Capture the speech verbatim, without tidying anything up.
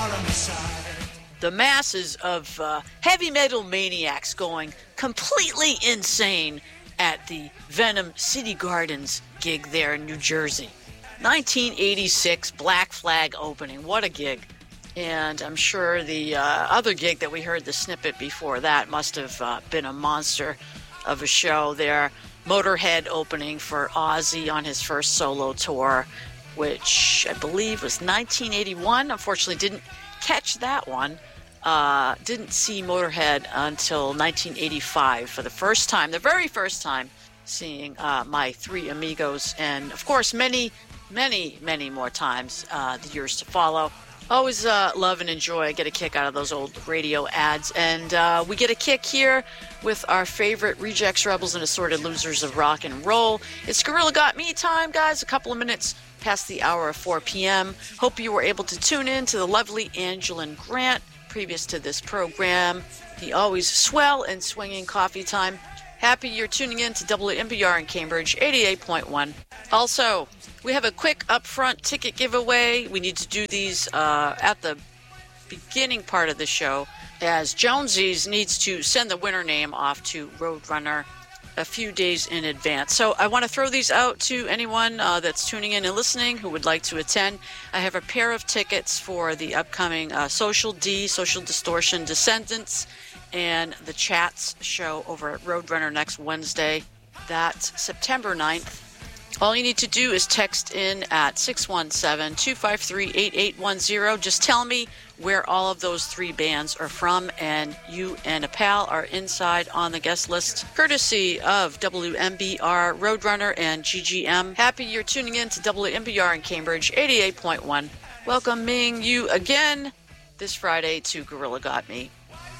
The masses of uh, heavy metal maniacs going completely insane at the Venom City Gardens gig there in New Jersey. nineteen eighty-six Black Flag opening. What a gig. And I'm sure the uh, other gig that we heard the snippet before that must have uh, been a monster of a show there. Motorhead opening for Ozzy on his first solo tour, which I believe was nineteen eighty-one. Unfortunately, didn't catch that one. Uh, didn't see Motorhead until nineteen eighty-five for the first time, the very first time, seeing uh, my three amigos, and of course many, many, many more times uh, the years to follow. Always uh, love and enjoy. I get a kick out of those old radio ads, and uh, we get a kick here with our favorite rejects, rebels, and assorted losers of rock and roll. It's Gorilla Got Me time, guys. A couple of minutes past the hour of four p.m. Hope you were able to tune in to the lovely Angelin Grant previous to this program. The always swell and swinging coffee time. Happy you're tuning in to W M B R in Cambridge, eighty-eight point one. Also, we have a quick upfront ticket giveaway. We need to do these uh, at the beginning part of the show, as Jonesy's needs to send the winner name off to Roadrunner a few days in advance. So I want to throw these out to anyone uh, that's tuning in and listening who would like to attend. I have a pair of tickets for the upcoming uh, Social D, Social Distortion Descendants, and the Chats show over at Roadrunner next Wednesday. That's September ninth. All you need to do is text in at six one seven, two five three, eight eight one zero. Just tell me where all of those three bands are from, and you and a pal are inside on the guest list, courtesy of W M B R, Roadrunner, and G G M. Happy you're tuning in to W M B R in Cambridge, eighty-eight point one. Welcoming you again this Friday to Gorilla Got Me.